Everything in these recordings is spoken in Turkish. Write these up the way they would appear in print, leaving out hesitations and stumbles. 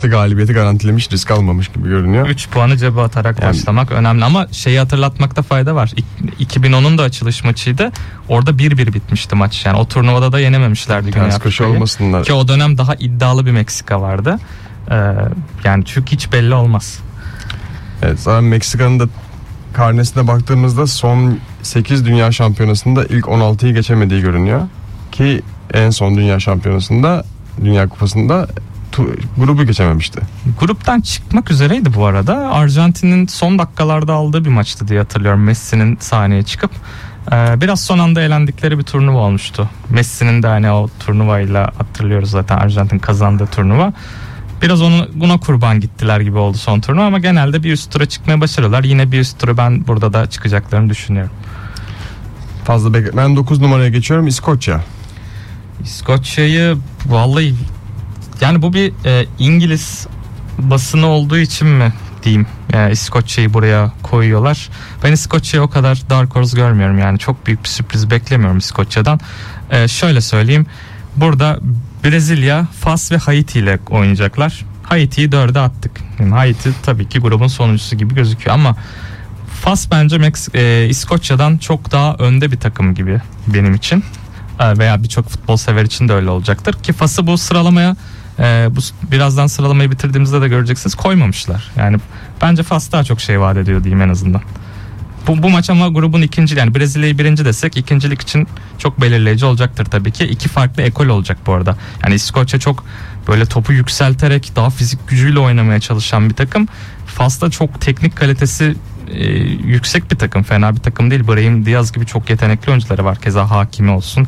6 galibiyeti garantilemiş, risk almamış gibi görünüyor. 3 puanı cebe atarak başlamak önemli ama şeyi hatırlatmakta fayda var. 2010'un da açılış maçıydı. Orada 1-1 bitmişti maç. Yani o turnuvada da yenememişlerdi Güney Afrika'yı. Ki o dönem daha iddialı bir Meksika vardı. Yani çünkü hiç belli olmaz. Evet, zaten Meksika'nın da karnesine baktığımızda son 8 dünya şampiyonasında ilk 16'yı geçemediği görünüyor. Ki en son dünya şampiyonasında, Dünya Kupası'nda grubu geçememişti. Gruptan çıkmak üzereydi bu arada. Arjantin'in son dakikalarda aldığı bir maçtı diye hatırlıyorum. Messi'nin sahneye çıkıp biraz son anda elendikleri bir turnuva olmuştu. Messi'nin de hani o turnuvayla hatırlıyoruz zaten, Arjantin kazandığı turnuva. Biraz buna kurban gittiler gibi oldu son turnuva ama genelde bir üst tura çıkmaya başarıyorlar. Yine bir üst tura ben burada da çıkacaklarını düşünüyorum. Fazla ben 9 numaraya geçiyorum, İskoçya. İskoçya'yı vallahi yani bu bir İngiliz basını olduğu için mi diyeyim, İskoçya'yı buraya koyuyorlar. Ben İskoçya'yı o kadar dark horse görmüyorum, yani çok büyük bir sürpriz beklemiyorum İskoçya'dan. Şöyle söyleyeyim, burada Brezilya, Fas ve Haiti ile oynayacaklar. Haiti'yi 4'e attık. Yani Haiti tabii ki grubun sonuncusu gibi gözüküyor ama Fas bence İskoçya'dan çok daha önde bir takım gibi benim için. Veya birçok futbol sever için de öyle olacaktır. Ki Fas'ı bu sıralamaya birazdan sıralamayı bitirdiğimizde de göreceksiniz, koymamışlar. Yani bence Fas daha çok şey vaat ediyor diyeyim en azından. Bu maç ama grubun ikinci, yani Brezilya'yı birinci desek ikincilik için çok belirleyici olacaktır tabii ki. 2 farklı ekol olacak bu arada. Yani İskoçya çok böyle topu yükselterek daha fizik gücüyle oynamaya çalışan bir takım. Fas'ta çok teknik kalitesi yüksek bir takım, fena bir takım değil. Brahim Diaz gibi çok yetenekli oyuncuları var. Keza Hakimi olsun.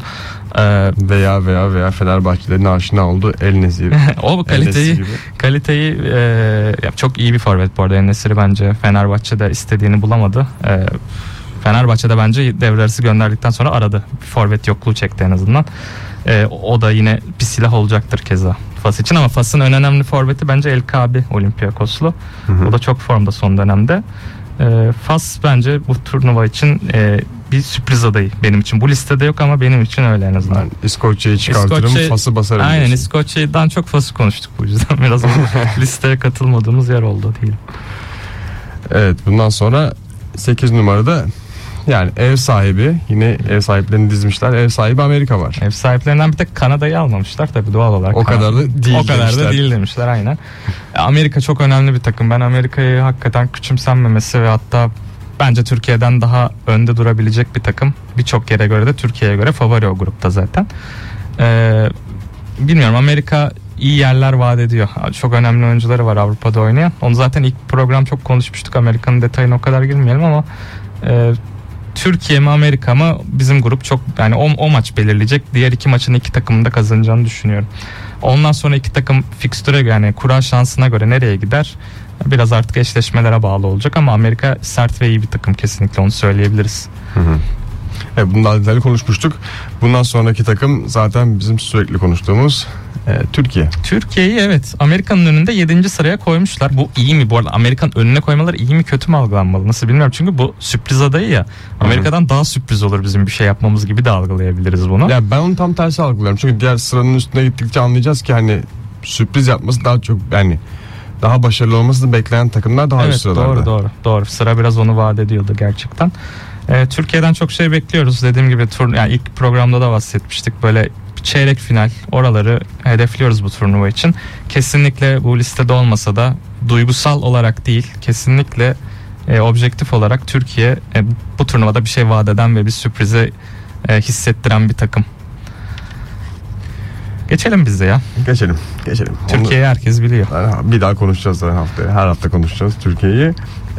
Veya Fenerbahçelerin aşina olduğu El Nesiri. O kaliteyi çok iyi bir forvet bu arada. El Nesiri bence Fenerbahçe'de istediğini bulamadı. Fenerbahçe'de bence devre arası gönderdikten sonra aradı. Bir forvet yokluğu çekti en azından. O da yine bir silah olacaktır keza Fas için ama Fas'ın en önemli forveti bence El Kaabi, Olympiakoslu. O da çok formda son dönemde. Fas bence bu turnuva için bir sürpriz adayı benim için. Bu listede yok ama benim için öyle en azından. Ben İskoçya'yı çıkartırım, Fas'ı basarım. Aynen diyorsun. İskoçya'dan çok Fas'ı konuştuk bu yüzden. Biraz listeye katılmadığımız yer oldu diyelim. Evet, bundan sonra 8 numarada yani ev sahibi, yine ev sahiplerini dizmişler. Ev sahibi Amerika var. Ev sahiplerinden bir tek Kanada'yı almamışlar tabii doğal olarak. O kadar da değil demişler aynen. Amerika çok önemli bir takım. Ben Amerika'yı hakikaten küçümsenmemesi ve hatta bence Türkiye'den daha önde durabilecek bir takım. Birçok yere göre de Türkiye'ye göre favori o grupta zaten. Bilmiyorum, Amerika iyi yerler vaat ediyor. Çok önemli oyuncuları var Avrupa'da oynayan. Onu zaten ilk program çok konuşmuştuk. Amerika'nın detayına o kadar girmeyelim ama Türkiye mi Amerika mı, bizim grup çok, yani o maç belirleyecek. Diğer 2 maçın 2 takımın da kazanacağını düşünüyorum. Ondan sonra 2 takım fikstüre, yani kura şansına göre nereye gider biraz artık eşleşmelere bağlı olacak ama Amerika sert ve iyi bir takım, kesinlikle onu söyleyebiliriz. Evet, bundan detaylı konuşmuştuk. Bundan sonraki takım zaten bizim sürekli konuştuğumuz Türkiye. Türkiye'yi evet Amerika'nın önünde 7. sıraya koymuşlar. Bu iyi mi bu arada? Amerika'nın önüne koymaları iyi mi kötü mü algılanmalı? Nasıl bilmiyorum, çünkü bu sürpriz adayı ya. Amerika'dan daha sürpriz olur bizim bir şey yapmamız gibi de algılayabiliriz bunu. Ya ben onu tam tersi algılıyorum. Çünkü diğer sıranın üstüne gittikçe anlayacağız ki hani sürpriz yapması daha çok, yani daha başarılı olmasını bekleyen takımlar daha üst sıralarda. Doğru. Sıra biraz onu vaat ediyordu gerçekten. Türkiye'den çok şey bekliyoruz. Dediğim gibi yani ilk programda da bahsetmiştik. Böyle çeyrek final, oraları hedefliyoruz bu turnuva için. Kesinlikle bu listede olmasa da duygusal olarak değil, kesinlikle objektif olarak Türkiye bu turnuvada bir şey vaat eden ve bir sürprizi hissettiren bir takım. Geçelim biz de ya. Geçelim. Türkiye'yi herkes biliyor. Bir daha konuşacağız haftaya. Her hafta konuşacağız Türkiye'yi.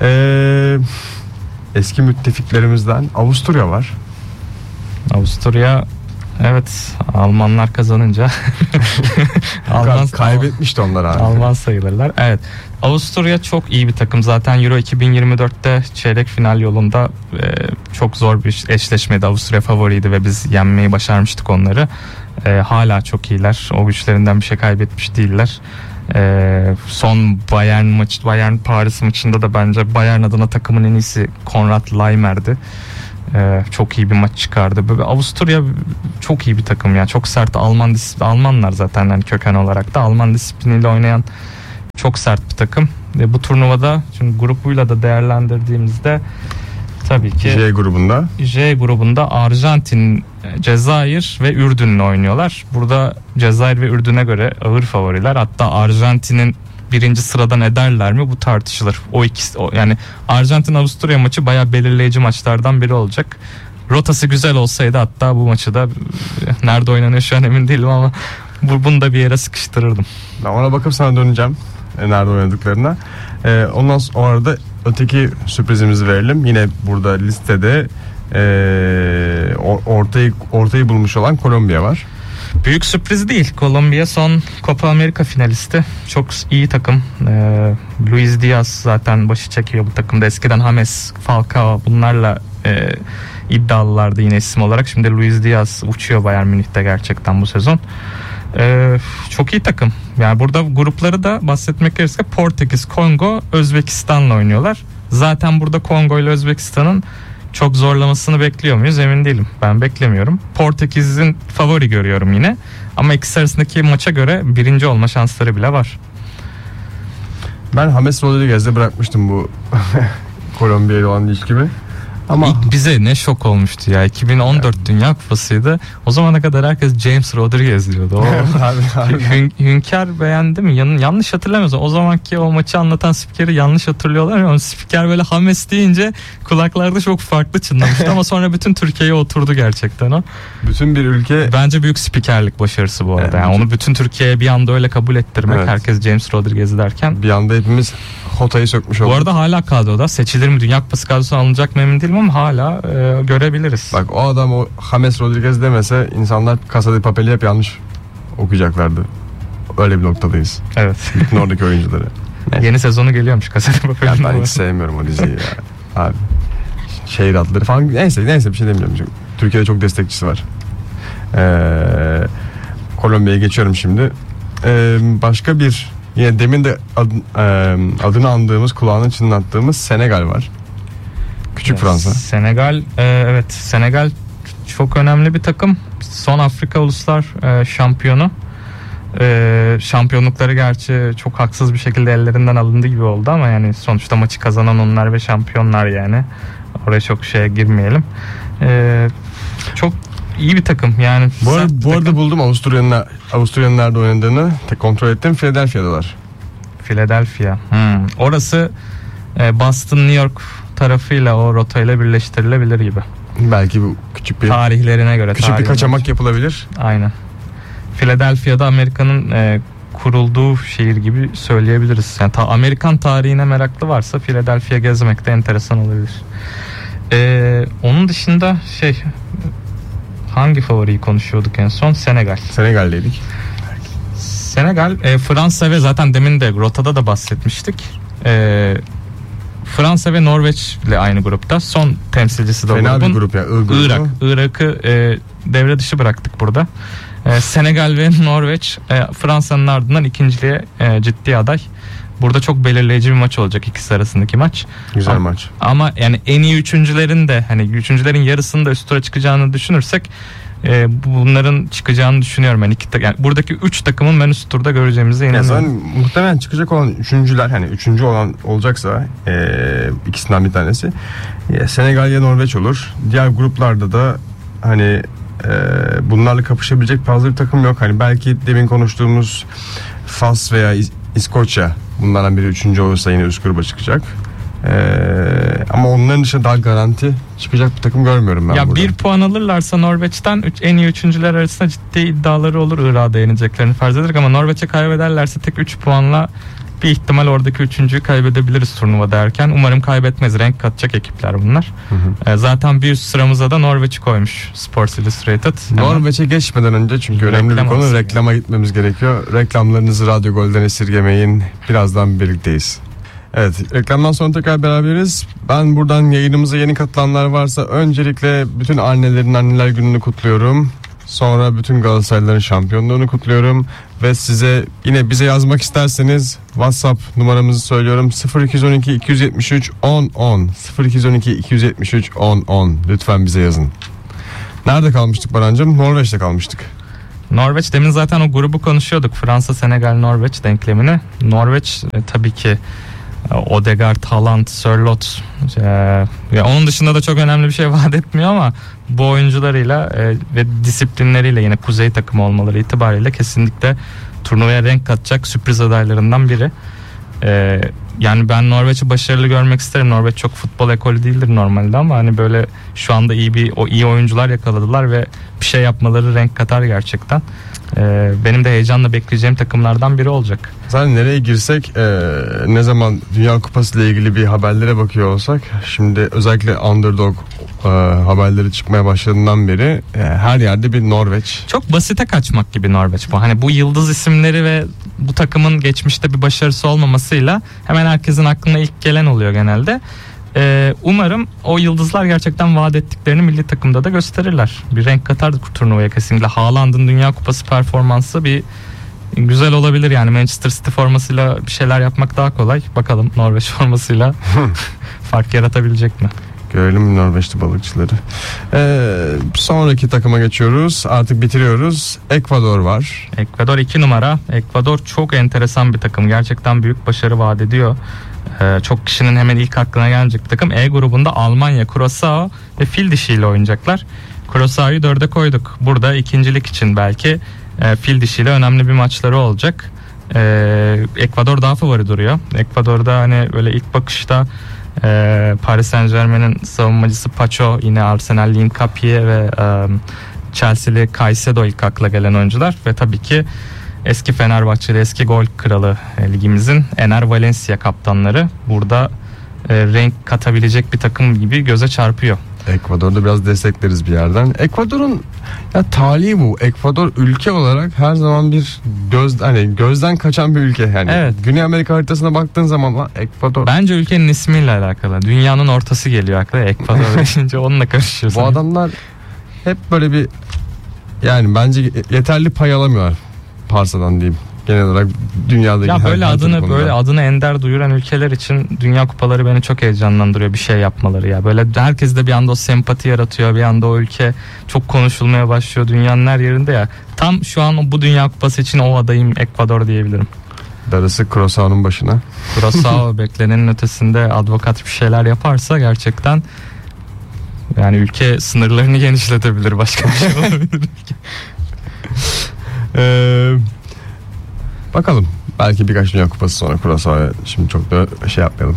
Eski müttefiklerimizden Avusturya var. Avusturya, evet, Almanlar kazanınca kaybetmişti onlar abi. Alman sayılırlar. Evet. Avusturya çok iyi bir takım. Zaten Euro 2024'te çeyrek final yolunda çok zor bir eşleşmeydi. Avusturya favoriydi ve biz yenmeyi başarmıştık onları. Hala çok iyiler. O güçlerinden bir şey kaybetmiş değiller. Son Bayern Paris maçında da bence Bayern adına takımın en iyisi Konrad Laimer'di. Çok iyi bir maç çıkardı. Böyle Avusturya çok iyi bir takım ya. Çok sert Almanlar zaten, yani köken olarak da Alman disipliniyle oynayan çok sert bir takım. Bu turnuvada çünkü grubuyla da değerlendirdiğimizde tabii ki J grubunda Arjantin, Cezayir ve Ürdün'le oynuyorlar. Burada Cezayir ve Ürdün'e göre ağır favoriler. Hatta Arjantin'in birinci sıradan ederler mi bu tartışılır. O ikisi yani Arjantin Avusturya maçı bayağı belirleyici maçlardan biri olacak. Rotası güzel olsaydı hatta bu maçı da nerede oynanıyor şu an emin değilim ama bunu da bir yere sıkıştırırdım. Ben ona bakıp sana döneceğim nerede oynadıklarına. Ondan sonra da öteki sürprizimizi verelim. Yine burada listede ortayı bulmuş olan Kolombiya var. Büyük sürpriz değil. Kolombiya son Copa America finalisti. Çok iyi takım. Luis Diaz zaten başı çekiyor bu takımda. Eskiden James, Falcao bunlarla iddialılardı yine isim olarak. Şimdi Luis Diaz uçuyor Bayern Münih'te gerçekten bu sezon. Çok iyi takım. Yani burada grupları da bahsetmek gerekirse Portekiz, Kongo, Özbekistan'la oynuyorlar. Zaten burada Kongo ile Özbekistan'ın çok zorlamasını bekliyor muyuz emin değilim. Ben beklemiyorum. Portekiz'in favori görüyorum yine. Ama ikisi arasındaki maça göre birinci olma şansları bile var. Ben James Rodriguez'de bırakmıştım bu Kolombiya ile olan ilişkimi. Ama İlk bize ne şok olmuştu ya. 2014 Dünya Kupası'ydı. O zamana kadar herkes James Rodriguez diyordu. Hünkar beğendi mi? Yanlış hatırlamıyorsam. O zamanki o maçı anlatan spikeri yanlış hatırlıyorlar ama spiker böyle James deyince kulaklarda çok farklı çınlamıştı ama sonra bütün Türkiye'ye oturdu gerçekten o. Bütün bir ülke. Bence büyük spikerlik başarısı bu arada. Yani onu bütün Türkiye'ye bir anda öyle kabul ettirmek, evet. Herkes James Rodriguez derken. Bir anda hepimiz Hota'yı sökmüş olduk. Bu arada hala kadroda. Seçilir mi? Dünya Kupası kadrosuna alınacak mı emin değilim ama hala görebiliriz. Bak o adam o James Rodriguez demese insanlar Casa de Papel'i hep yanlış okuyacaklardı. Öyle bir noktadayız. Evet. Bütün oradaki oyuncuları. Yeni sezonu geliyormuş Casa de Papel'in. Ben hiç sevmiyorum o diziyi ya. Abi. Şehir adları falan. Neyse bir şey demeyeceğim. Çünkü Türkiye'de çok destekçisi var. Kolombiya'ya geçiyorum şimdi. Başka bir yine demin de adını andığımız, kulağını çınlattığımız Senegal var. Küçük Fransa. Senegal, evet, Senegal çok önemli bir takım. Son Afrika Uluslar şampiyonu. Şampiyonlukları gerçi çok haksız bir şekilde ellerinden alındı gibi oldu ama yani sonuçta maçı kazanan onlar ve şampiyonlar yani. Oraya çok şeye girmeyelim. Çok iyi bir takım yani. Bu arada buldum Avusturya'nın nerede oynadığını. Kontrol ettim. Philadelphia'dalar. Philadelphia. Orası Boston, New York tarafıyla o rotayla birleştirilebilir gibi. Belki bu küçük bir tarihlerine göre küçük bir kaçamak yapılabilir. Aynen. Philadelphia'da Amerika'nın kurulduğu şehir gibi söyleyebiliriz. Yani Amerikan tarihine meraklı varsa Philadelphia gezmek de enteresan olabilir. Onun dışında hangi favoriyi konuşuyorduk en son? Senegal'deydik. Senegal, Fransa ve zaten demin de rotada da bahsetmiştik. Fransa ve Norveç ile aynı grupta. Son temsilcisi de fena bir grup ya. Irak'ı devre dışı bıraktık burada. Senegal ve Norveç Fransa'nın ardından ikinciliğe ciddi aday. Burada çok belirleyici bir maç olacak ikisi arasındaki maç. Güzel maç. Ama yani en iyi üçüncülerin de hani üçüncülerin yarısının da üst tura çıkacağını düşünürsek bunların çıkacağını düşünüyorum. Yani buradaki 3 takımın ben üst turda göreceğimize inanıyorum. Muhtemelen çıkacak olan üçüncüler, hani üçüncü olan olacaksa ikisinden bir tanesi Senegal ya Norveç olur. Diğer gruplarda da hani bunlarla kapışabilecek fazla bir takım yok. Hani belki demin konuştuğumuz Fas veya İskoçya bunlardan biri üçüncü olursa yine üst gruba çıkacak. Ama onların dışında daha garanti çıkacak bir takım görmüyorum ben burada. Bir puan alırlarsa Norveç'ten en iyi üçüncüler arasında ciddi iddiaları olur. Irak'a yeneceklerini farz ederek ama Norveç'e kaybederlerse tek 3 puanla bir ihtimal oradaki üçüncüyü kaybedebiliriz turnuvada derken. Umarım kaybetmez. Renk katacak ekipler bunlar. Zaten bir üst sıramıza da Norveç'i koymuş Sports Illustrated. Norveç'e geçmeden önce çünkü önemli bir konu, reklama gitmemiz gerekiyor. Reklamlarınızı Radyo Gol'den esirgemeyin. Birazdan birlikteyiz. Evet, reklamdan sonra tekrar beraberiz. Ben buradan yayınımıza yeni katılanlar varsa öncelikle bütün annelerin anneler gününü kutluyorum. Sonra bütün Galatasaraylıların şampiyonluğunu kutluyorum. Ve yine bize yazmak isterseniz WhatsApp numaramızı söylüyorum. 0212 273 10 10 0212 273 10 10. Lütfen bize yazın. Nerede kalmıştık Barancığım? Norveç'te kalmıştık. Norveç, demin zaten o grubu konuşuyorduk. Fransa, Senegal, Norveç denklemini. Norveç tabii ki Odegaard, Haaland, Sørloth. Onun dışında da çok önemli bir şey vaat etmiyor ama bu oyuncularıyla ve disiplinleriyle, yine kuzey takımı olmaları itibariyle kesinlikle turnuvaya renk katacak sürpriz adaylarından biri. Yani ben Norveç'i başarılı görmek isterim. Norveç çok futbol ekolü değildir normalde ama hani böyle şu anda iyi oyuncular yakaladılar ve bir şey yapmaları renk katar gerçekten. Benim de heyecanla bekleyeceğim takımlardan biri olacak. Zaten nereye girsek ne zaman Dünya Kupası ile ilgili bir haberlere bakıyor olsak, şimdi özellikle underdog haberleri çıkmaya başladığından beri her yerde bir Norveç. Çok basite kaçmak gibi Norveç bu. Hani bu yıldız isimleri ve bu takımın geçmişte bir başarısı olmamasıyla hemen herkesin aklına ilk gelen oluyor genelde. Umarım o yıldızlar gerçekten vaat ettiklerini milli takımda da gösterirler. Bir renk katar turnuvaya kesinlikle. Haaland'ın Dünya Kupası performansı bir güzel olabilir yani. Manchester City formasıyla bir şeyler yapmak daha kolay. Bakalım Norveç formasıyla fark yaratabilecek mi? Görelim Norveçli balıkçıları. Sonraki takıma geçiyoruz. Artık bitiriyoruz. Ekvador var. Ekvador 2 numara. Ekvador çok enteresan bir takım. Gerçekten büyük başarı vaat ediyor. Çok kişinin hemen ilk aklına gelecek bir takım. E grubunda Almanya, Curaçao ve fil dişiyle oynayacaklar. Curaçao'yu 4'e koyduk. Burada ikincilik için belki fil dişiyle önemli bir maçları olacak. Ekvador daha favori duruyor. Ekvador'da hani böyle ilk bakışta Paris Saint-Germain'in savunmacısı Pacho, yine Arsenal'li Nkapie ve Chelsea'li Caicedo ilk akla gelen oyuncular ve tabii ki eski Fenerbahçeli, eski gol kralı ligimizin Ener Valencia kaptanları burada renk katabilecek bir takım gibi göze çarpıyor. Ekvador'da biraz destekleriz bir yerden. Ekvador'un talihi bu. Ekvador ülke olarak her zaman bir gözden kaçan bir ülke yani. Evet. Güney Amerika haritasına baktığın zaman Ekvador. Bence ülkenin ismiyle alakalı. Dünyanın ortası geliyor akla. Ekvador deyince onunla karışıyorsun. Bu adamlar hep böyle bir, yani bence yeterli pay alamıyorlar parsadan diyeyim. Genel olarak dünyadaki ya böyle adını ender duyuran ülkeler için Dünya Kupaları beni çok heyecanlandırıyor, bir şey yapmaları ya. Böyle herkes de bir anda o sempati yaratıyor, bir anda o ülke çok konuşulmaya başlıyor dünyanın her yerinde ya. Tam şu an bu Dünya Kupası için o adayım Ekvador diyebilirim. Darısı Curaçao'nun başına. Curaçao beklenenin ötesinde advokat bir şeyler yaparsa gerçekten yani ülke sınırlarını genişletebilir, başka bir şey olabilir. Bakalım. Belki birkaç Dünya Kupası sonra Curaçao'ya şimdi çok da şey yapmayalım.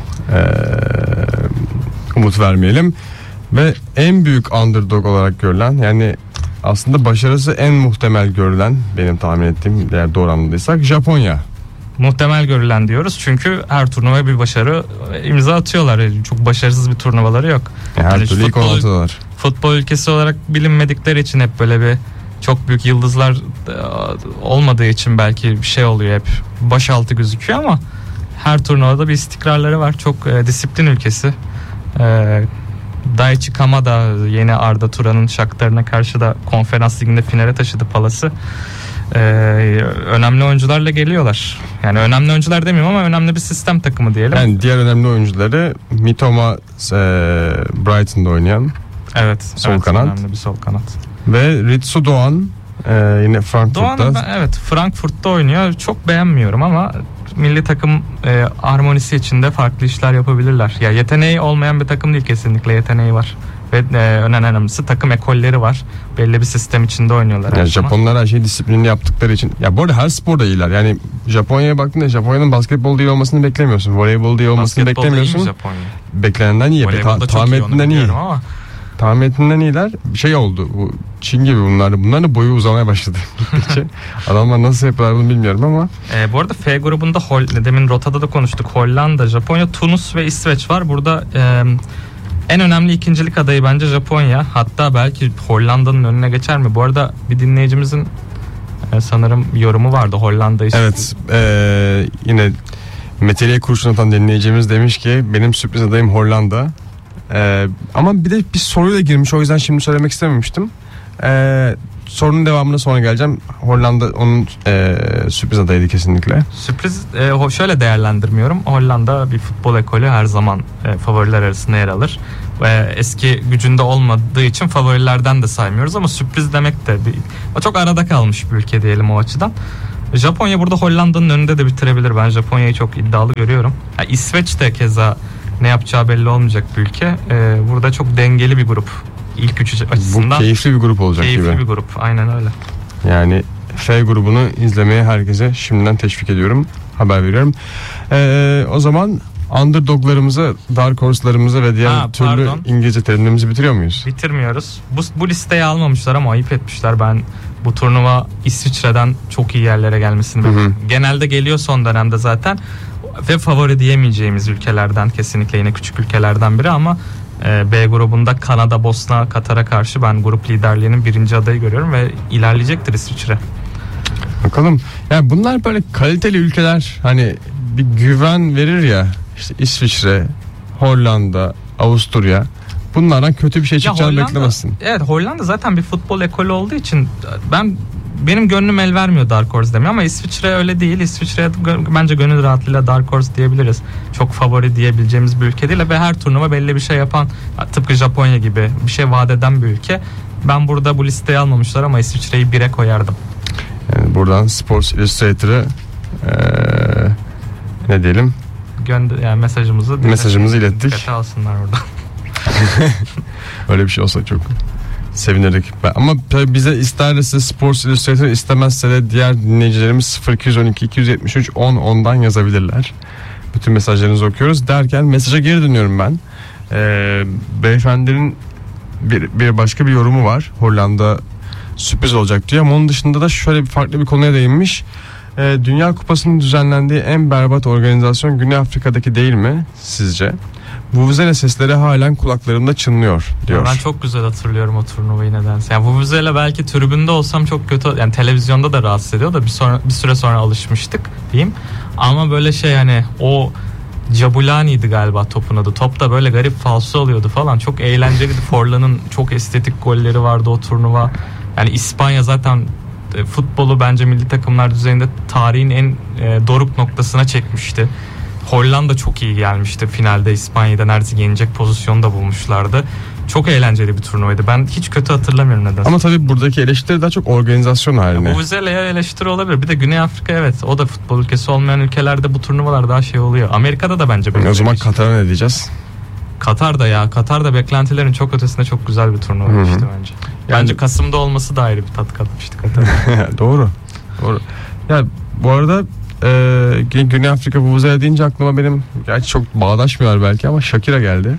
Umut vermeyelim. Ve en büyük underdog olarak görülen, yani aslında başarısı en muhtemel görülen, benim tahmin ettiğim, eğer doğru anladıysak, Japonya. Muhtemel görülen diyoruz çünkü her turnuvaya bir başarı imza atıyorlar. Çok başarısız bir turnuvaları yok. Her türlü ilk 16'dalar. Futbol ülkesi olarak bilinmedikleri için hep böyle bir çok büyük yıldızlar olmadığı için belki bir şey oluyor, hep başaltı gözüküyor ama her turnuvada bir istikrarları var. Çok disiplin ülkesi. Daichi Kamada yeni Arda Turan'ın Shakhtar'ına karşı da konferans liginde finale taşıdı Palas'ı. Önemli oyuncularla geliyorlar. Yani önemli oyuncular demiyorum ama önemli bir sistem takımı diyelim. Yani diğer önemli oyuncuları Mitoma, Brighton'da oynayan sol kanat. Önemli bir sol kanat. Ve Ritsu Doğan yine Frankfurt'ta. Frankfurt'ta oynuyor. Çok beğenmiyorum ama milli takım harmonisi içinde farklı işler yapabilirler. Ya yeteneği olmayan bir takım değil, kesinlikle yeteneği var. Ve en önemlisi takım ekolleri var. Belli bir sistem içinde oynuyorlar. Yani Japonlar her şeyi disiplinli yaptıkları için. Ya bu arada her sporda iyiler. Yani Japonya'ya baktığında Japonya'nın basketbolda iyi olmasını beklemiyorsun. Voleybolda iyi olmasını beklemiyorsun. Beklenenden iyi. Tahmin ettiğinden iyi. Tahmin ettiğinden iyiler. Bir şey oldu. Bu Çin gibi bunların da boyu uzamaya başladı. Adamlar nasıl yapıyorlar bunu bilmiyorum ama. Bu arada F grubunda demin rotada da konuştuk. Hollanda, Japonya, Tunus ve İsveç var. Burada en önemli ikincilik adayı bence Japonya. Hatta belki Hollanda'nın önüne geçer mi? Bu arada bir dinleyicimizin sanırım yorumu vardı Hollanda için. Evet. Yine meteliğe kurşun atan dinleyicimiz demiş ki benim sürpriz adayım Hollanda. Ama bir de bir soruyla girmiş, o yüzden şimdi söylemek istememiştim. sorunun devamına sonra geleceğim. Hollanda onun sürpriz adayıydı kesinlikle. Sürpriz şöyle değerlendirmiyorum. Hollanda bir futbol ekolü her zaman favoriler arasında yer alır. Eski gücünde olmadığı için favorilerden de saymıyoruz ama sürpriz demek de çok arada kalmış bir ülke diyelim o açıdan. Japonya burada Hollanda'nın önünde de bitirebilir. Ben Japonya'yı çok iddialı görüyorum. İsveç de keza ne yapacağı belli olmayacak bir ülke. Burada çok dengeli bir grup. İlk üç açısından. Bu keyifli bir grup olacak gibi. Keyifli bir grup. Aynen öyle. Yani F grubunu izlemeye herkese şimdiden teşvik ediyorum. Haber veriyorum. O zaman underdoglarımıza, dark horse'larımıza ve diğer türlü İngilizce terimlerimizi bitiriyor muyuz? Bitirmiyoruz. Bu listeye almamışlar ama ayıp etmişler. Ben bu turnuva İsviçre'den çok iyi yerlere gelmesini bekliyorum. Genelde geliyor son dönemde zaten. Ve favori diyemeyeceğimiz ülkelerden, kesinlikle yine küçük ülkelerden biri ama B grubunda Kanada, Bosna, Katar'a karşı ben grup liderliğinin birinci adayı görüyorum ve ilerleyecektir İsviçre. Bakalım. Yani bunlar böyle kaliteli ülkeler, hani bir güven verir ya. İşte İsviçre, Hollanda, Avusturya. Bunlardan kötü bir şey çıkacağını beklemezsin. Evet, Hollanda zaten bir futbol ekolü olduğu için benim gönlüm el vermiyor Dark Horse demeye ama İsviçre öyle değil. İsviçre'ye bence gönül rahatlığıyla Dark Horse diyebiliriz. Çok favori diyebileceğimiz bir ülke değil ve her turnuva belli bir şey yapan, tıpkı Japonya gibi bir şey vaat eden bir ülke. Ben burada bu listeye almamışlar ama İsviçre'yi 1'e koyardım. Yani buradan Sports Illustrator'ı ne diyelim? Yani mesajımızı ilettik. Dikkate alsınlar orada. Öyle bir şey olsa çok sevinirdik. Ama tabii bize isterse Sports Illustrator, istemezse de diğer dinleyicilerimiz 0212 273 10 10'dan yazabilirler. Bütün mesajlarınızı okuyoruz derken mesaja geri dönüyorum ben. Beyefendinin bir başka bir yorumu var. Hollanda sürpriz olacak diyor ama onun dışında da şöyle bir farklı bir konuya değinmiş. Dünya Kupası'nın düzenlendiği en berbat organizasyon Güney Afrika'daki değil mi sizce? Vuvuzela sesleri halen kulaklarımda çınlıyor diyor. Ben çok güzel hatırlıyorum o turnuvayı nedense. Yani Vuvuzela belki tribünde olsam çok kötü, yani televizyonda da rahatsız ediyor da bir süre sonra alışmıştık diyeyim. Ama böyle hani o Jabulani'ydi galiba topun adı. Top da böyle garip falso oluyordu falan. Çok eğlenceliydi. Forlan'ın çok estetik golleri vardı o turnuva. Yani İspanya zaten futbolu bence milli takımlar düzeyinde tarihin en doruk noktasına çekmişti. Hollanda çok iyi gelmişti. Finalde İspanya'da neredeyse yenecek pozisyonu da bulmuşlardı. Çok eğlenceli bir turnuvaydı. Ben hiç kötü hatırlamıyorum nedense. Ama tabii buradaki eleştiri daha çok organizasyon haline. Vuvuzela'ya eleştiri olabilir. Bir de Güney Afrika, evet, o da futbol ülkesi olmayan ülkelerde bu turnuvalar daha oluyor. Amerika'da da bence böyle. O zaman Katar'a ne diyeceğiz? Katar'da beklentilerin çok ötesinde çok güzel bir turnuva olmuştu bence. Bence Kasım'da olması da ayrı bir tat katmıştı Katar'a. Doğru. Ya bu arada Güney Afrika Vuvuzela deyince aklıma benim, gerçi çok bağdaşmıyorlar belki ama Shakira geldi.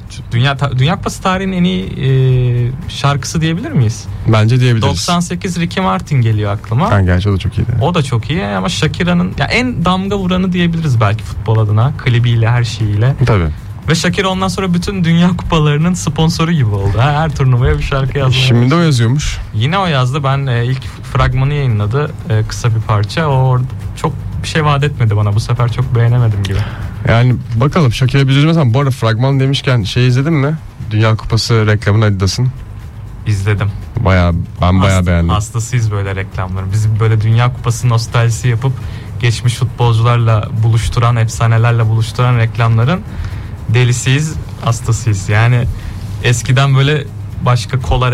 Dünya Kupası tarihinin en iyi şarkısı diyebilir miyiz? Bence diyebiliriz. 98 Ricky Martin geliyor aklıma. Yani gerçi o da çok iyiydi. O da çok iyi ama Shakira'nın en damga vuranı diyebiliriz belki futbol adına. Klibiyle, her şeyiyle. Tabii. Ve Shakira ondan sonra bütün dünya kupalarının sponsoru gibi oldu. Her turnuvaya bir şarkı yazdı. Şimdi de o yazıyormuş. Yine o yazdı. Ben ilk fragmanı yayınladı. Kısa bir parça. O çok bir şey vaat etmedi bana. Bu sefer çok beğenemedim gibi. Yani bakalım, Shakira biz üzülmez. Bu arada fragman demişken izledin mi? Dünya Kupası reklamını Adidas'ın. İzledim. Ben bayağı beğendim. Hastasıyız böyle reklamların. Bizim böyle Dünya Kupası nostaljisi yapıp geçmiş futbolcularla buluşturan, efsanelerle buluşturan reklamların delisiyiz, hastasıyız. Yani eskiden böyle başka kola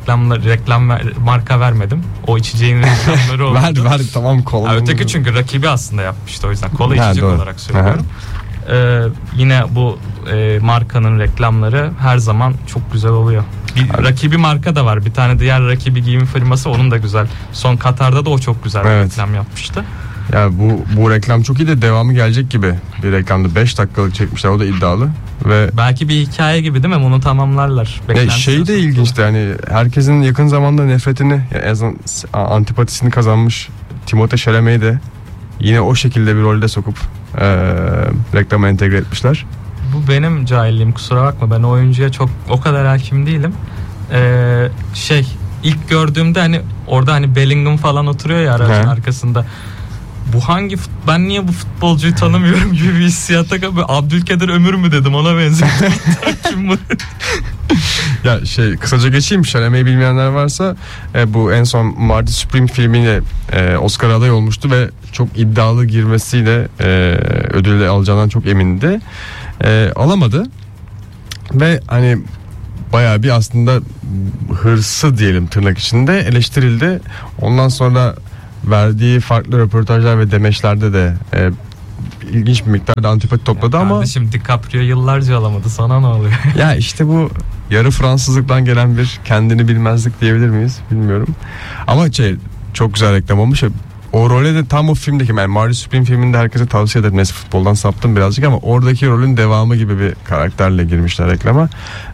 marka vermedim. O içeceğin reklamları oldu. ver tamam kola. Öteki çünkü rakibi aslında yapmıştı, o yüzden kola içecek doğru olarak söylüyorum. Yine bu markanın reklamları her zaman çok güzel oluyor. Bir rakibi marka da var. Bir tane diğer rakibi giyim firması, onun da güzel. Son Katar'da da o çok güzel reklam yapmıştı. Ya bu reklam çok iyi de devamı gelecek gibi bir reklamda 5 dakikalık çekmişler, o da iddialı ve belki bir hikaye gibi değil mi? Bunu tamamlarlar. Şey de ilginçti, yani herkesin yakın zamanda nefretini, en azından antipatisini kazanmış Timothée Chalamet'i de yine o şekilde bir rolde sokup reklama entegre etmişler. Bu benim cahilliğim, kusura bakma, ben oyuncuya o kadar hakim değilim. İlk gördüğümde orada Bellingham falan oturuyor ya aracın arkasında. ben niye bu futbolcuyu tanımıyorum gibi bir hissiyata kapı. Abdülkadir Ömür mü dedim, ona benzettim. Kim bu? Ya kısaca geçeyim, Chalamet'i bilmeyenler varsa bu en son Marty Supreme filmiyle Oscar aday olmuştu ve çok iddialı girmesiyle ödülü alacağından çok emindi. Alamadı ve hani bayağı bir aslında hırsı diyelim tırnak içinde eleştirildi. Ondan sonra verdiği farklı röportajlar ve demeçlerde de ilginç bir miktarda antipati topladı ama kardeşim DiCaprio yıllarca alamadı, sana ne oluyor? ya işte bu yarı Fransızlıktan gelen bir kendini bilmezlik diyebilir miyiz bilmiyorum. Ama çok güzel reklam olmuş. O role de tam o filmdeki, yani Marty Supreme filminde herkese tavsiye ederim. Neyse futboldan saptım birazcık ama oradaki rolün devamı gibi bir karakterle girmişler reklama.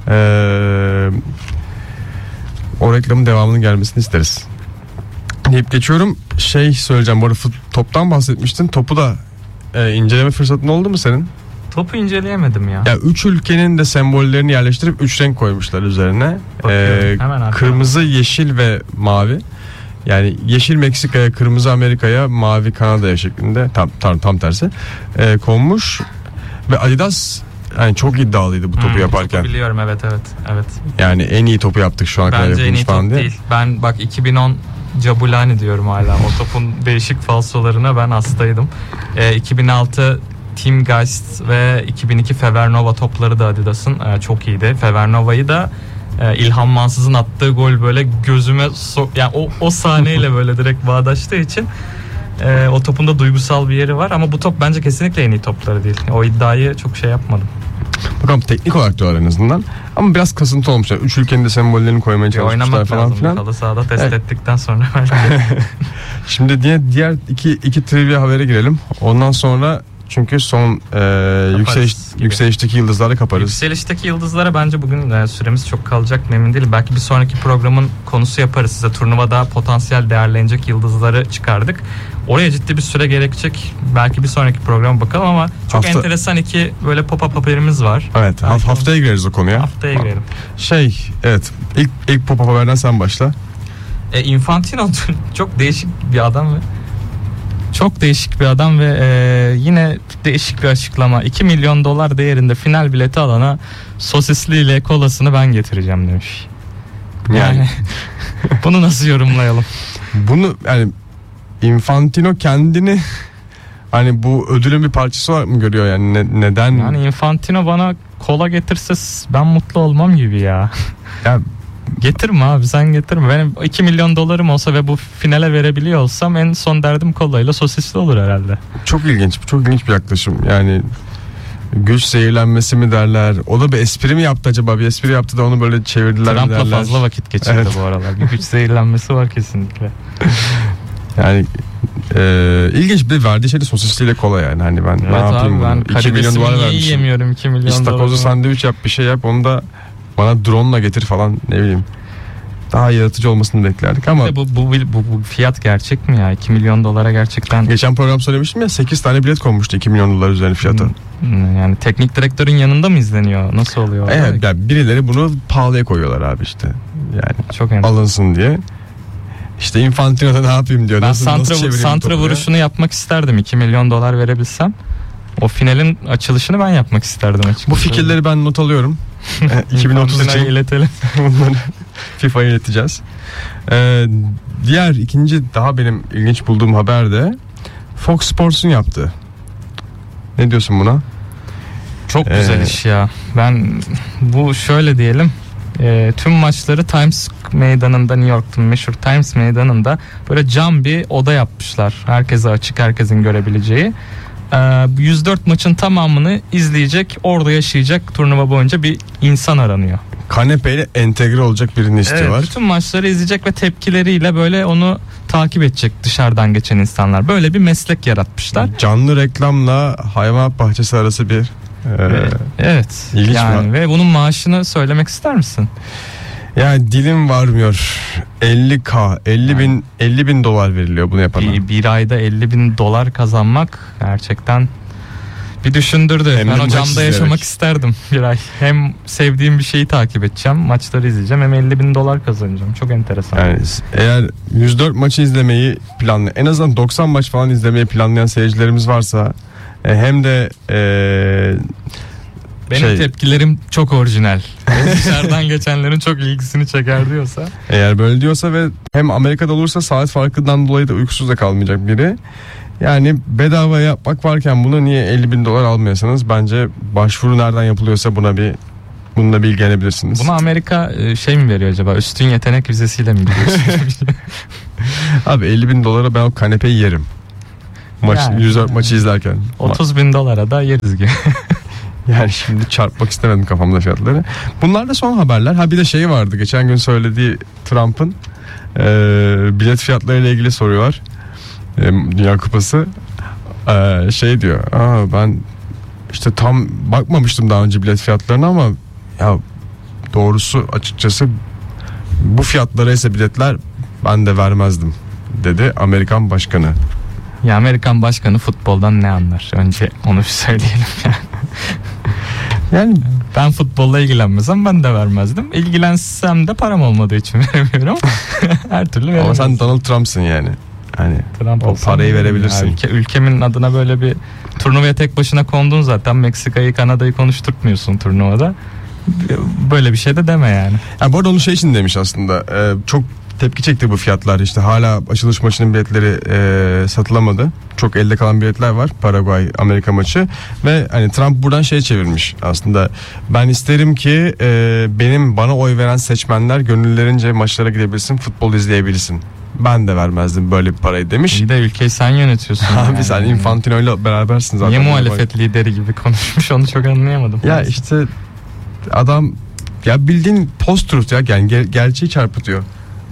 O reklamın devamının gelmesini isteriz deyip geçiyorum. Söyleyeceğim, bu arada toptan bahsetmiştin. Topu da inceleme fırsatın oldu mu senin? Topu inceleyemedim ya. Ya 3 ülkenin de sembollerini yerleştirip 3 renk koymuşlar üzerine. Kırmızı, yeşil ve mavi. Yani yeşil Meksika'ya, kırmızı Amerika'ya, mavi Kanada'ya şeklinde tam tersi konmuş. Ve Adidas yani çok iddialıydı bu topu yaparken. Topu biliyorum, evet. Yani en iyi topu yaptık şu an kadar bence en iyi top diye. değil. Ben bak 2010 Jabulani diyorum hala. O topun değişik falsolarına ben hastaydım. 2006 Team Geist ve 2002 Fevernova topları da Adidas'ın çok iyiydi. Fevernova'yı da İlhan Mansız'ın attığı gol böyle gözüme yani o sahneyle böyle direkt bağdaştığı için o topun da duygusal bir yeri var ama bu top bence kesinlikle en iyi topları değil. O iddiayı çok yapmadım. Bakalım teknik olarak diyorlar en azından. Ama biraz kasıntı olmuş. 3 ülkenin de sembollerini koymaya çalışmışlar oynamak falan lazım filan. Halı sahada test ettikten sonra belki. Şimdi diğer iki trivia habere girelim. Ondan sonra çünkü son yükselişteki yıldızlarla kaparız. Yükselişteki yıldızlara bence bugün süremiz çok kalacak mı emin değilim. Belki bir sonraki programın konusu yaparız. Size turnuvada potansiyel değerlenecek yıldızları çıkardık. Oraya ciddi bir süre gerekecek. Belki bir sonraki programa bakalım ama çok enteresan iki böyle pop-up haberimiz var. Evet, haftaya gireriz o konuya. Haftaya girelim. Evet. İlk pop-up haberden sen başla. Infantino çok değişik bir adam ve yine değişik bir açıklama. 2 milyon dolar değerinde final bileti alana sosisli ile kolasını ben getireceğim demiş. Yani bunu nasıl yorumlayalım? Bunu yani Infantino kendini hani bu ödülün bir parçası olarak mı görüyor yani neden? Yani Infantino bana kola getirse ben mutlu olmam gibi ya. Ya getirme abi, sen getirme. Benim 2 milyon dolarım olsa ve bu finale verebiliyor olsam en son derdim kolayla sosisli olur herhalde. Çok ilginç bir yaklaşım. Yani güç zehirlenmesi mi derler? O da bir espri mi yaptı acaba? Bir espri yaptı da onu böyle çevirdiler mi derler? Trump'la fazla vakit geçirdi evet. Bu aralar. Bir güç zehirlenmesi var kesinlikle. Yani ilginç bir verdiği şey de sosisliyle kola yani. Hani ben evet ne yapayım abi, bunu? 2 milyon dolar vermişim. Yiyemiyorum 2 milyon dolar. İstakozlu sandviç yap, bir şey yap, onu da bana drone'la getir falan, ne bileyim. Daha yaratıcı olmasını beklerdik ama bu fiyat gerçek mi ya? 2 milyon dolara gerçekten. Geçen program söylemiştim ya, 8 tane bilet konmuştu 2 milyon dolar üzerine fiyata. Yani teknik direktörün yanında mı izleniyor? Nasıl oluyor? Evet, yani birileri bunu pahalıya koyuyorlar abi işte. Yani çok alınsın diye. İşte Infantino'da ne yapayım diyor. Ben santra vuruşunu yapmak isterdim 2 milyon dolar verebilsem. O finalin açılışını ben yapmak isterdim açıkçası. Bu fikirleri ben not alıyorum. 2030 için iletelim. Bunları FIFA'ya ileteceğiz. Diğer ikinci daha benim ilginç bulduğum haber de Fox Sports'un yaptığı. Ne diyorsun buna? Çok güzel iş ya. Ben bu şöyle diyelim. Tüm maçları Times Meydanı'nda, New York'un meşhur Times Meydanı'nda böyle cam bir oda yapmışlar. Herkese açık, herkesin görebileceği. 104 maçın tamamını izleyecek, orada yaşayacak turnuva boyunca bir insan aranıyor. Kanepeyle entegre olacak birini istiyorlar. Evet, bütün maçları izleyecek ve tepkileriyle böyle onu takip edecek dışarıdan geçen insanlar. Böyle bir meslek yaratmışlar. Canlı reklamla hayvanat bahçesi arası bir evet. İlginç yani ve bunun maaşını söylemek ister misin? Yani dilim varmıyor. 50 bin dolar veriliyor bunu yapana. Bir ayda 50 bin dolar kazanmak gerçekten Bir düşündürdü. Hem de Ben o maç camda izleyerek. yaşamak isterdim bir ay. Hem sevdiğim bir şeyi takip edeceğim, maçları izleyeceğim, hem $50,000 kazanacağım. Çok enteresan. Yani eğer 104 maçı izlemeyi planlayan, en azından 90 maç falan izlemeyi planlayan seyircilerimiz varsa hem de Benim tepkilerim çok orijinal. Dışarıdan geçenlerin çok ilgisini çeker diyorsa. eğer böyle diyorsa ve hem Amerika'da olursa saat farkından dolayı da uykusuz da kalmayacak biri. Yani bedava yapmak varken bunu niye $50,000 almıyorsanız, bence başvuru nereden yapılıyorsa bununla bir ilgilenebilirsiniz. Buna Amerika şey mi veriyor acaba? Üstün yetenek vizesiyle mi gidiyorsun? Abi $50,000 ben o kanepeyi yerim. Yani. 104 maçı izlerken. $30,000 da yeriz gibi. Yani şimdi çarpmak istemedim kafamda fiyatları. Bunlar da son haberler. Ha bir de şey vardı. Geçen gün söylediği Trump'ın bilet fiyatlarıyla ilgili soruyorlar. Dünya Kupası. Şey diyor. Ben işte tam bakmamıştım daha önce bilet fiyatlarına ama ya doğrusu açıkçası bu fiyatlara ise biletler ben de vermezdim dedi Amerikan başkanı. Ya Amerikan başkanı futboldan ne anlar? Önce onu söyleyelim yani. Yani ben futbolla ilgilenmesem ben de vermezdim. İlgilensem de param olmadığı için veremiyorum. Her türlü veremem. ama sen Donald Trump'sın yani. Hani Trump o parayı verebilirsin. Ya ülkemin adına böyle bir turnuvaya tek başına kondun zaten. Meksika'yı, Kanada'yı konuşturtmuyorsun turnuvada. Böyle bir şey de deme yani. Bu arada onu şey için demiş aslında. Çok tepki çekti bu fiyatlar. İşte hala açılış maçının biletleri satılamadı. Çok elde kalan biletler var. Paraguay Amerika maçı ve hani Trump buradan şey çevirmiş aslında. Ben isterim ki bana oy veren seçmenler gönüllerince maçlara gidebilsin, futbol izleyebilsin. Ben de vermezdim böyle bir parayı demiş. İyi de ülkeyi sen yönetiyorsun. Abi yani. sen Infantino'yla berabersin zaten. Niye muhalefet lideri gibi konuşmuş, onu çok anlayamadım. Ya işte adam ya bildiğin post-truth ya, yani gerçeği çarpıtıyor.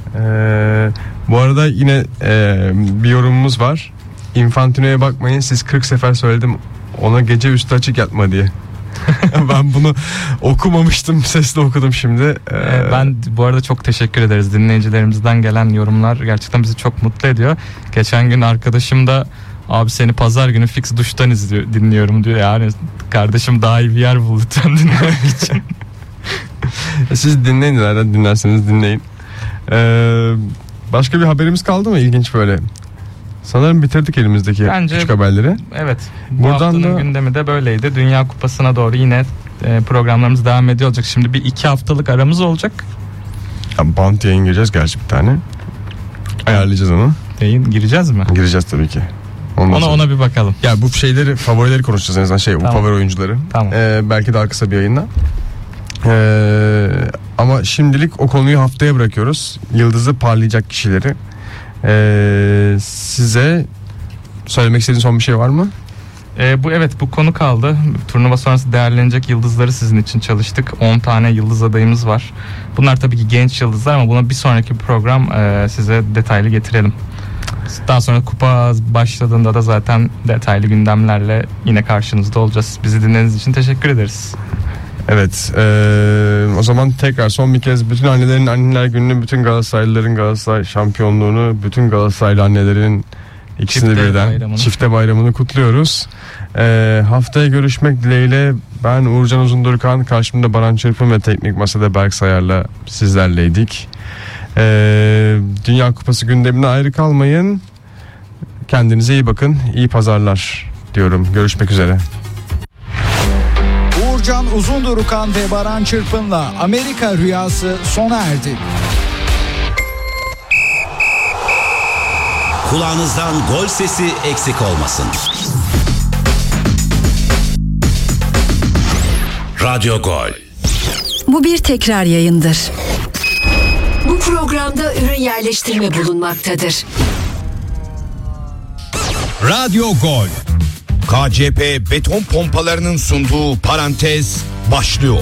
Bu arada yine bir yorumumuz var. Infantino'ya bakmayın, siz 40 sefer söyledim ona gece üstü açık yatma diye. Ben bunu okumamıştım, sesle okudum şimdi. Ben bu arada çok teşekkür ederiz. Dinleyicilerimizden gelen yorumlar gerçekten bizi çok mutlu ediyor. Geçen gün arkadaşım da abi seni pazar günü fix duştan dinliyorum diyor. Yani kardeşim daha iyi bir yer bul lütfen dinlemek için. Siz dinleyin, nereden dinlerseniz dinleyin. Başka bir haberimiz kaldı mı ilginç böyle? Sanırım bitirdik elimizdeki küçük haberleri. Evet. Bu buradan haftanın da gündemi de böyleydi. Dünya Kupası'na doğru yine programlarımız devam ediyor olacak. Şimdi bir 2 haftalık aramız olacak. Bant yayın gireceğiz gerçi bir tane. Ayarlayacağız onu. Yayın gireceğiz mi? Gireceğiz tabii ki. Ona bir bakalım. Ya bu favorileri konuşacağız en azından Tamam. Bu favori oyuncuları. Tamam. Belki daha kısa bir yayında. Ama şimdilik o konuyu haftaya bırakıyoruz. Yıldızı parlayacak kişileri. Size söylemek istediğin son bir şey var mı? Bu konu kaldı. Turnuva sonrası değerlenecek yıldızları sizin için çalıştık. 10 tane yıldız adayımız var. Bunlar tabii ki genç yıldızlar ama buna bir sonraki program size detaylı getirelim. Daha sonra kupa başladığında da zaten detaylı gündemlerle yine karşınızda olacağız. Bizi dinlediğiniz için teşekkür ederiz. Evet, o zaman tekrar son bir kez bütün annelerin anneler gününü, bütün Galatasaraylıların Galatasaray şampiyonluğunu, bütün Galatasaraylı annelerin ikisini birden çifte bayramını kutluyoruz. Haftaya görüşmek dileğiyle ben Uğurcan Uzundurkan, karşımda Baran Çırpın ve teknik masada Berk Sayar'la sizlerleydik. Dünya Kupası gündemine ayrı kalmayın. Kendinize iyi bakın. İyi pazarlar diyorum. Görüşmek üzere. Uğurcan Uzundurukan ve Baran Çırpın'la Amerika Rüyası sona erdi. Kulağınızdan gol sesi eksik olmasın. Radyo Gol. Bu bir tekrar yayındır. Bu programda ürün yerleştirme bulunmaktadır. Radyo Gol. KCP beton pompalarının sunduğu parantez başlıyor.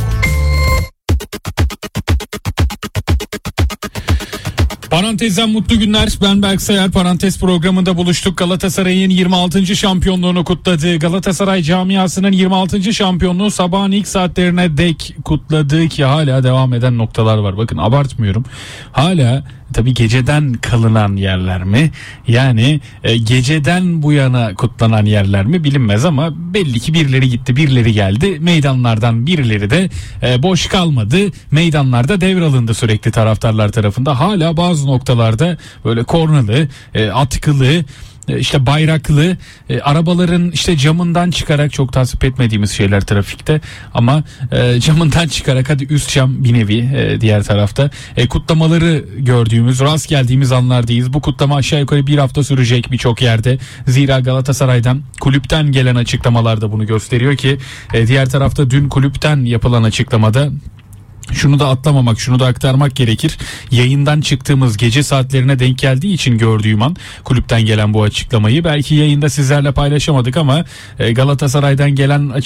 Parantezden mutlu günler. Ben Berk Sayar. Parantez programında buluştuk. Galatasaray'ın 26. şampiyonluğunu kutladığı, Galatasaray camiasının 26. şampiyonluğu sabahın ilk saatlerine dek kutladığı ki hala devam eden noktalar var. Bakın abartmıyorum. Hala tabii geceden kalınan yerler mi? Yani geceden bu yana kutlanan yerler mi bilinmez ama belli ki birileri gitti, birileri geldi. Meydanlardan birileri de boş kalmadı. Meydanlarda devralındı sürekli taraftarlar tarafında. Hala bazı noktalarda böyle kornalı, atkılı, işte bayraklı arabaların işte camından çıkarak, çok tasvip etmediğimiz şeyler trafikte ama camından çıkarak, hadi üst cam bir nevi diğer tarafta kutlamaları gördüğümüz, rast geldiğimiz anlardayız. Bu kutlama aşağı yukarı bir hafta sürecek birçok yerde. Zira Galatasaray'dan, kulüpten gelen açıklamalar da bunu gösteriyor ki diğer tarafta dün kulüpten yapılan açıklamada şunu da atlamamak, şunu da aktarmak gerekir. Yayından çıktığımız gece saatlerine denk geldiği için gördüğüm an kulüpten gelen bu açıklamayı belki yayında sizlerle paylaşamadık ama Galatasaray'dan gelen